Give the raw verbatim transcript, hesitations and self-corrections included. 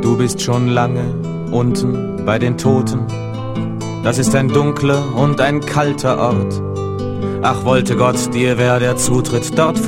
Du bist schon lange unten bei den Toten. Das ist ein dunkler und ein kalter Ort. Ach, wollte Gott, dir wär der Zutritt dort